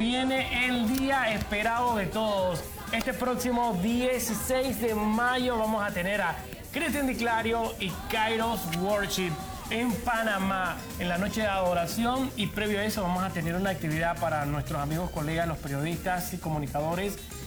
Viene el día esperado de todos. Este próximo 16 de mayo vamos a tener a Cristian Di Clario y Kairos Worship en Panamá, en la noche de adoración, y previo a eso vamos a tener una actividad para nuestros amigos, colegas, los periodistas y comunicadores